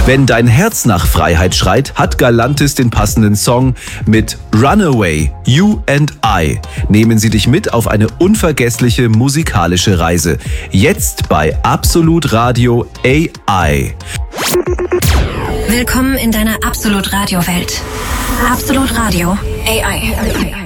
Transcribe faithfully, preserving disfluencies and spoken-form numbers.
Wenn dein Herz nach Freiheit schreit, hat Galantis den passenden Song mit Runaway, You and I. Nehmen sie dich mit auf eine unvergessliche musikalische Reise. Jetzt bei Absolut Radio A I. Willkommen in deiner Absolut Radio Welt. Absolut Radio A I.